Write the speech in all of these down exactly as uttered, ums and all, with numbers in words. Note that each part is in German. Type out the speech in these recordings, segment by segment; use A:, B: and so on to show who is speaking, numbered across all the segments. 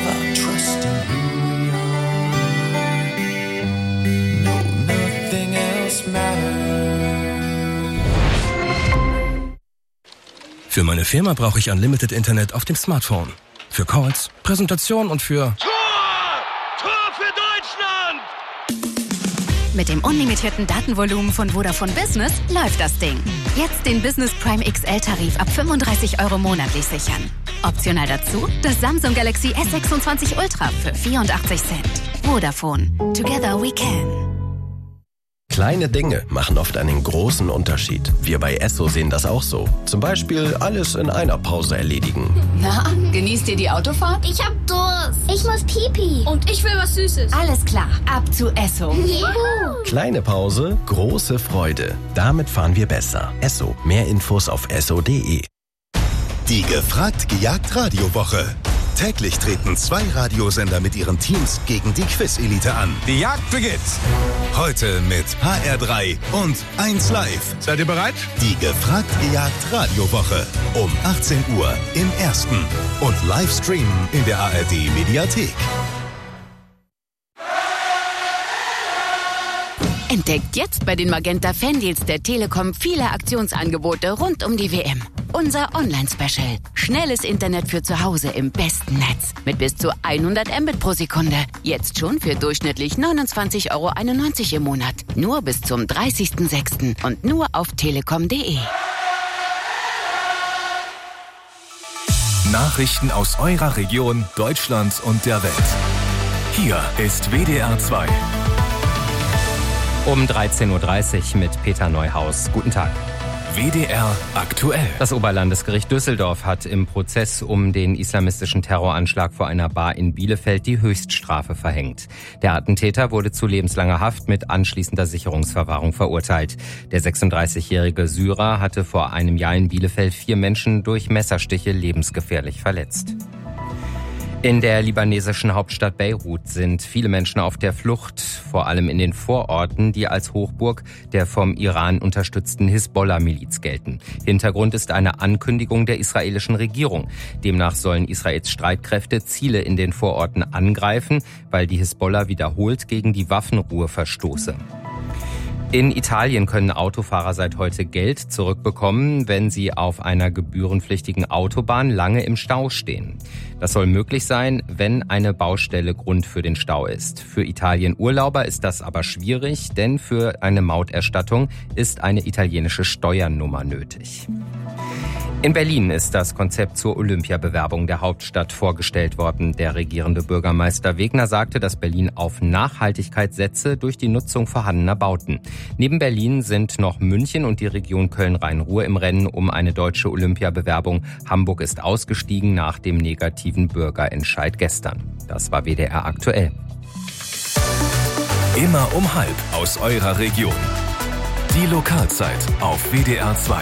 A: about trusting who we are. No, nothing else matters.
B: Für meine Firma brauche ich Unlimited Internet auf dem Smartphone. Für Calls, Präsentation und für...
C: Tor! Tor für Deutschland!
D: Mit dem unlimitierten Datenvolumen von Vodafone Business läuft das Ding. Jetzt den Business Prime X L-Tarif ab fünfunddreißig Euro monatlich sichern. Optional dazu das Samsung Galaxy S sechsundzwanzig Ultra für vierundachtzig Cent. Vodafone. Together we can.
E: Kleine Dinge machen oft einen großen Unterschied. Wir bei Esso sehen das auch so. Zum Beispiel alles in einer Pause erledigen.
D: Na, genießt ihr die Autofahrt?
F: Ich hab Durst. Ich muss Pipi.
G: Und ich will was Süßes.
D: Alles klar, ab zu Esso.
F: Juhu.
E: Kleine Pause, große Freude. Damit fahren wir besser. Esso. Mehr Infos auf esso punkt de.
H: Die gefragt gejagt Radiowoche. Täglich treten zwei Radiosender mit ihren Teams gegen die Quiz-Elite an.
I: Die Jagd beginnt.
H: Heute mit H R drei und eins Live.
I: Seid ihr bereit?
H: Die gefragt gejagt Radiowoche. Um achtzehn Uhr im Ersten. Und live streamen in der A R D Mediathek.
D: Entdeckt jetzt bei den Magenta Fandeals der Telekom viele Aktionsangebote rund um die W M. Unser Online-Special. Schnelles Internet für zu Hause im besten Netz. Mit bis zu hundert Mbit pro Sekunde. Jetzt schon für durchschnittlich neunundzwanzig Euro einundneunzig im Monat. Nur bis zum dreißigsten sechsten und nur auf telekom punkt de.
J: Nachrichten aus eurer Region, Deutschland und der Welt. Hier ist W D R zwei.
K: Um dreizehn Uhr dreißig mit Peter Neuhaus. Guten Tag.
J: W D R aktuell.
K: Das Oberlandesgericht Düsseldorf hat im Prozess um den islamistischen Terroranschlag vor einer Bar in Bielefeld die Höchststrafe verhängt. Der Attentäter wurde zu lebenslanger Haft mit anschließender Sicherungsverwahrung verurteilt. Der sechsunddreißigjährige Syrer hatte vor einem Jahr in Bielefeld vier Menschen durch Messerstiche lebensgefährlich verletzt. In der libanesischen Hauptstadt Beirut sind viele Menschen auf der Flucht, vor allem in den Vororten, die als Hochburg der vom Iran unterstützten Hisbollah-Miliz gelten. Hintergrund ist eine Ankündigung der israelischen Regierung. Demnach sollen Israels Streitkräfte Ziele in den Vororten angreifen, weil die Hisbollah wiederholt gegen die Waffenruhe verstoße. In Italien können Autofahrer seit heute Geld zurückbekommen, wenn sie auf einer gebührenpflichtigen Autobahn lange im Stau stehen. Das soll möglich sein, wenn eine Baustelle Grund für den Stau ist. Für Italien-Urlauber ist das aber schwierig, denn für eine Mauterstattung ist eine italienische Steuernummer nötig. In Berlin ist das Konzept zur Olympiabewerbung der Hauptstadt vorgestellt worden. Der regierende Bürgermeister Wegner sagte, dass Berlin auf Nachhaltigkeit setze durch die Nutzung vorhandener Bauten. Neben Berlin sind noch München und die Region Köln-Rhein-Ruhr im Rennen um eine deutsche Olympiabewerbung. Hamburg ist ausgestiegen nach dem negativen Bürgerentscheid gestern. Das war W D R aktuell.
J: Immer um halb aus eurer Region. Die Lokalzeit auf W D R zwei.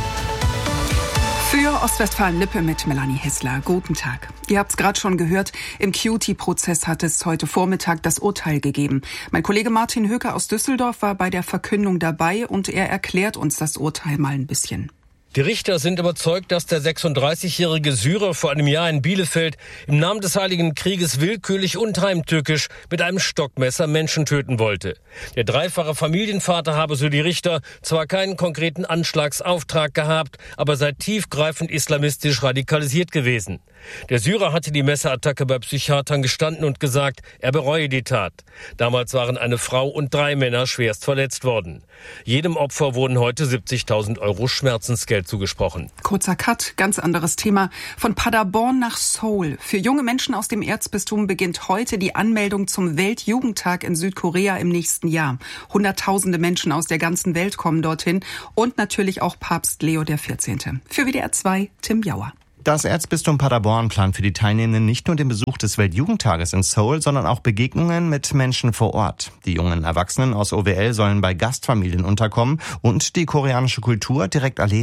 L: Für Ostwestfalen-Lippe mit Melanie Hessler. Guten Tag. Ihr habt's gerade schon gehört, im Cutie-Prozess hat es heute Vormittag das Urteil gegeben. Mein Kollege Martin Höker aus Düsseldorf war bei der Verkündung dabei und er erklärt uns das Urteil mal ein bisschen.
M: Die Richter sind überzeugt, dass der sechsunddreißigjährige Syrer vor einem Jahr in Bielefeld im Namen des Heiligen Krieges willkürlich und heimtückisch mit einem Stockmesser Menschen töten wollte. Der dreifache Familienvater habe, so die Richter, zwar keinen konkreten Anschlagsauftrag gehabt, aber sei tiefgreifend islamistisch radikalisiert gewesen. Der Syrer hatte die Messerattacke bei Psychiatern gestanden und gesagt, er bereue die Tat. Damals waren eine Frau und drei Männer schwerst verletzt worden. Jedem Opfer wurden heute siebzigtausend Euro Schmerzensgeld zugesprochen.
L: Kurzer Cut, ganz anderes Thema. Von Paderborn nach Seoul. Für junge Menschen aus dem Erzbistum beginnt heute die Anmeldung zum Weltjugendtag in Südkorea im nächsten Jahr. Hunderttausende Menschen aus der ganzen Welt kommen dorthin und natürlich auch Papst Leo der vierzehnte. Für W D R zwei, Tim Jauer.
N: Das Erzbistum Paderborn plant für die Teilnehmenden nicht nur den Besuch des Weltjugendtages in Seoul, sondern auch Begegnungen mit Menschen vor Ort. Die jungen Erwachsenen aus O W L sollen bei Gastfamilien unterkommen und die koreanische Kultur direkt erleben.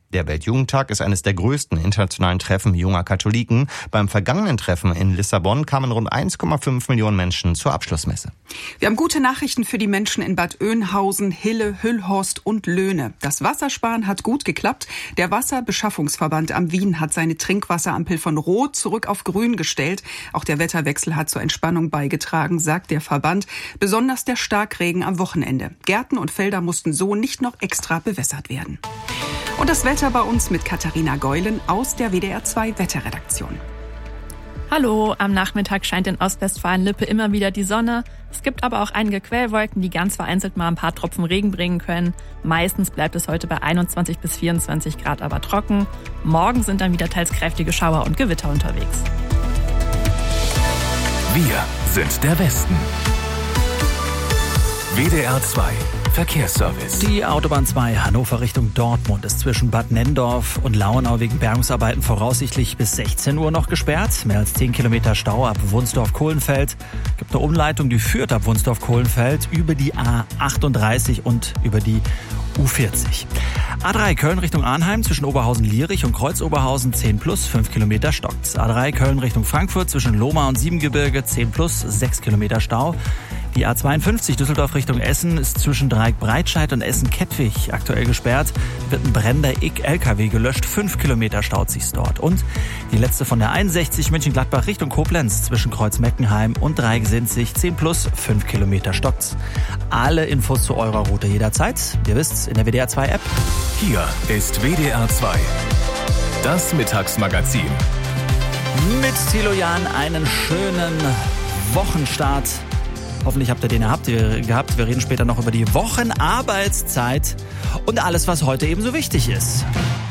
N: Der Weltjugendtag ist eines der größten internationalen Treffen junger Katholiken. Beim vergangenen Treffen in Lissabon kamen rund eins Komma fünf Millionen Menschen zur Abschlussmesse.
L: Wir haben gute Nachrichten für die Menschen in Bad Oeynhausen, Hille, Hüllhorst und Löhne. Das Wassersparen hat gut geklappt. Der Wasserbeschaffungsverband am Wien hat seine Trinkwasserampel von Rot zurück auf Grün gestellt. Auch der Wetterwechsel hat zur Entspannung beigetragen, sagt der Verband. Besonders der Starkregen am Wochenende. Gärten und Felder mussten so nicht noch extra bewässert werden. Und das Wetter bei uns mit Katharina Geulen aus der W D R zwei Wetterredaktion.
G: Hallo, am Nachmittag scheint in Ostwestfalen-Lippe immer wieder die Sonne. Es gibt aber auch einige Quellwolken, die ganz vereinzelt mal ein paar Tropfen Regen bringen können. Meistens bleibt es heute bei einundzwanzig bis vierundzwanzig Grad aber trocken. Morgen sind dann wieder teils kräftige Schauer und Gewitter unterwegs.
J: Wir sind der Westen. W D R zwei Verkehrsservice.
I: Die Autobahn zwei Hannover Richtung Dortmund ist zwischen Bad Nenndorf und Lauenau wegen Bergungsarbeiten voraussichtlich bis sechzehn Uhr noch gesperrt. Mehr als zehn Kilometer Stau ab Wunsdorf-Kohlenfeld. Gibt eine Umleitung, die führt ab Wunsdorf-Kohlenfeld über die A achtunddreißig und über die U vierzig. A drei Köln Richtung Arnheim zwischen Oberhausen-Lierich und Kreuz-Oberhausen zehn plus, fünf Kilometer stockt. A drei Köln Richtung Frankfurt zwischen Lohmar und Siebengebirge zehn plus, sechs Kilometer Stau. Die A zweiundfünfzig Düsseldorf Richtung Essen ist zwischen Dreieck-Breitscheid und Essen-Kettwig aktuell gesperrt. Wird ein brennender L K W gelöscht. fünf Kilometer staut sich's dort. Und die letzte von der einundsechzig München-Gladbach Richtung Koblenz zwischen Kreuz-Meckenheim und Dreieck-Sinzig zehn plus, fünf Kilometer stockt's. Alle Infos zu eurer Route jederzeit. Ihr wisst's, in der W D R zwei App.
J: Hier ist W D R zwei. Das Mittagsmagazin.
I: Mit Thilo Jahn einen schönen Wochenstart. Hoffentlich habt ihr den gehabt. Wir reden später noch über die Wochenarbeitszeit und alles, was heute eben so wichtig ist.